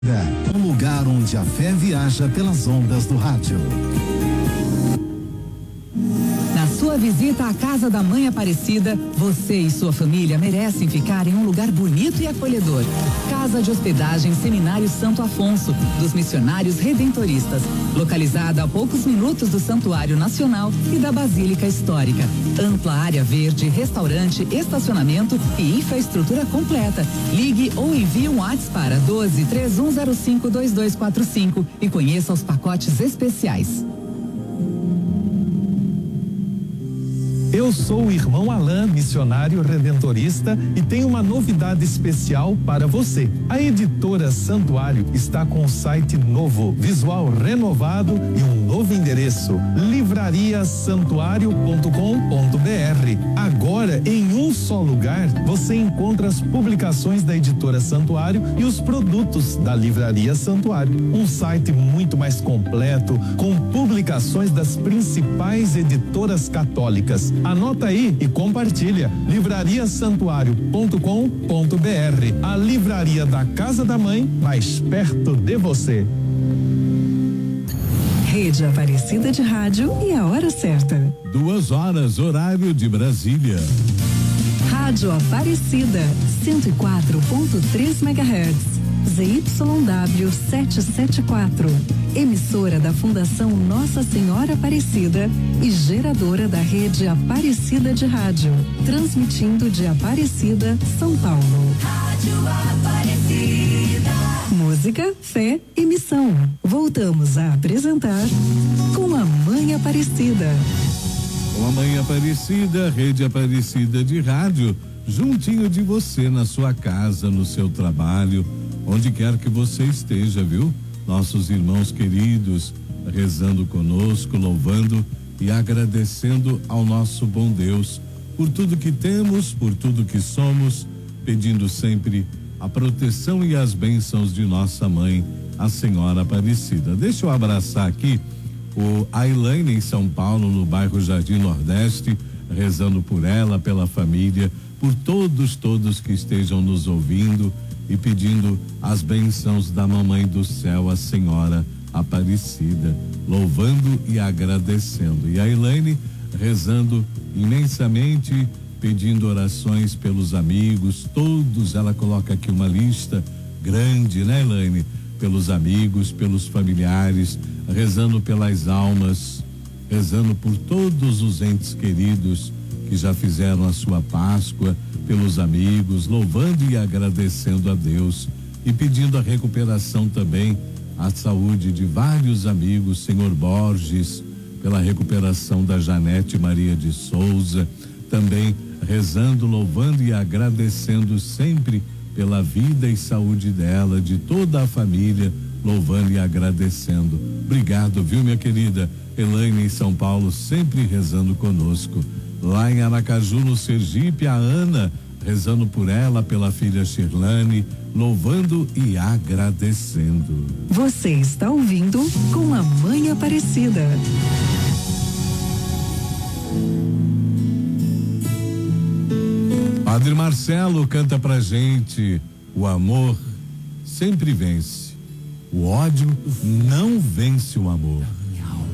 Um lugar onde a fé viaja pelas ondas do rádio. Na sua visita à Casa da Mãe Aparecida, você e sua família merecem ficar em um lugar bonito e acolhedor. Casa de Hospedagem Seminário Santo Afonso, dos Missionários Redentoristas, localizada a poucos minutos do Santuário Nacional e da Basílica Histórica. Ampla área verde, restaurante, estacionamento e infraestrutura completa. Ligue ou envie um WhatsApp para 12-3105-2245 e conheça os pacotes especiais. Eu sou o irmão Alain, missionário redentorista, e tenho uma novidade especial para você. A editora Santuário está com um site novo, visual renovado e um novo endereço: livrariasantuario.com.br. Agora, em um só lugar, você encontra as publicações da editora Santuário e os produtos da Livraria Santuário. Um site muito mais completo, com publicações das principais editoras católicas. Anota aí e compartilha. livrariasantuario.com.br, a livraria da Casa da Mãe, mais perto de você. Rede Aparecida de Rádio e a hora certa. 2 horas, horário de Brasília. Rádio Aparecida, 104.3 MHz. ZYW 774, emissora da Fundação Nossa Senhora Aparecida e geradora da rede Aparecida de Rádio, transmitindo de Aparecida, São Paulo. Rádio Aparecida. Música, fé e missão. Voltamos a apresentar Com a Mãe Aparecida. Com a Mãe Aparecida, Rede Aparecida de Rádio, juntinho de você, na sua casa, no seu trabalho, onde quer que você esteja, viu? Nossos irmãos queridos rezando conosco, louvando e agradecendo ao nosso bom Deus por tudo que temos, por tudo que somos, pedindo sempre a proteção e as bênçãos de nossa mãe, a Senhora Aparecida. Deixa eu abraçar aqui a Elaine em São Paulo, no bairro Jardim Nordeste, rezando por ela, pela família, por todos que estejam nos ouvindo e pedindo as bênçãos da Mamãe do Céu, a Senhora Aparecida, louvando e agradecendo. E a Elaine rezando imensamente, pedindo orações pelos amigos, todos. Ela coloca aqui uma lista grande, né, Elaine? Pelos amigos, pelos familiares, rezando pelas almas, rezando por todos os entes queridos que já fizeram a sua Páscoa, pelos amigos, louvando e agradecendo a Deus e pedindo a recuperação também, a saúde de vários amigos, Senhor Borges, pela recuperação da Janete Maria de Souza, também rezando, louvando e agradecendo sempre pela vida e saúde dela, de toda a família, louvando e agradecendo. Obrigado, viu, minha querida Elaine em São Paulo, sempre rezando conosco. Lá em Aracaju, no Sergipe, a Ana, rezando por ela, pela filha Shirlane, louvando e agradecendo. Você está ouvindo Com a Mãe Aparecida. Padre Marcelo canta pra gente: o amor sempre vence, o ódio não vence o amor.